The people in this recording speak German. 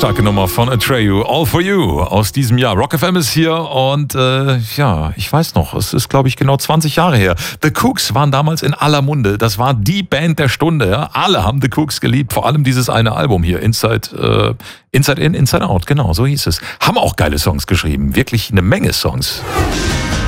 Starke Nummer von Atreyu, All For You aus diesem Jahr. Rock FM ist hier und ja, ich weiß noch, es ist glaube ich genau 20 Jahre her. The Kooks waren damals in aller Munde. Das war die Band der Stunde. Ja? Alle haben The Kooks geliebt, vor allem dieses eine Album hier, Inside In, Inside Out, genau, so hieß es. Haben auch geile Songs geschrieben, wirklich eine Menge Songs.